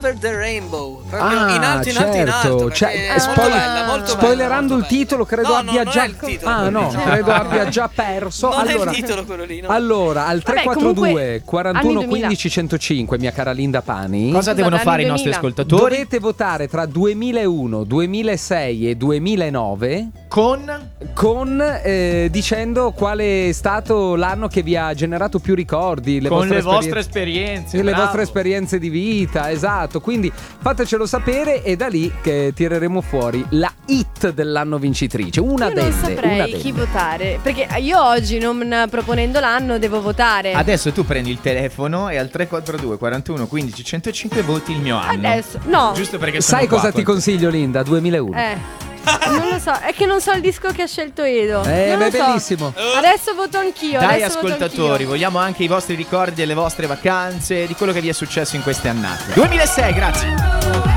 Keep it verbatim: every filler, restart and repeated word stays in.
Over the Rainbow. Proprio Ah, in alto, in certo. alto, in alto. Cioè, È eh, molto spoil- bella, molto spoilerando bella, il titolo, credo no, abbia no, già. non è il titolo, ah, no, no. credo abbia già perso. Non allora, è il titolo quello lì, no. allora al tre quattro due quarantuno anni duemila. quindici centocinque, mia cara Linda Pani. Cosa devono anni fare i nostri duemila. ascoltatori? Dovete votare tra duemilauno, duemilasei e duemilanove Con con eh, dicendo qual è stato l'anno che vi ha generato più ricordi, le con vostre le vostre esperienze. esperienze. le bravo. vostre esperienze di vita, esatto. Quindi fatecelo sapere e da lì che tireremo fuori la hit dell'anno vincitrice. Una Io delle, non una saprei delle. chi votare, perché io oggi, non proponendo l'anno, devo votare. Adesso tu prendi il telefono e al tre quattro due quarantuno quindici centocinque voti il mio anno. Adesso, no. Giusto perché sono Sai qua cosa ti con- consiglio, Linda? duemilauno. Eh. Non lo so, è che non so il disco che ha scelto Edo. Eh, Non beh, lo so. bellissimo. Adesso voto anch'io. Dai adesso voto ascoltatori, anch'io. vogliamo anche i vostri ricordi delle vostre vacanze, di quello che vi è successo in queste annate. duemilasei, grazie.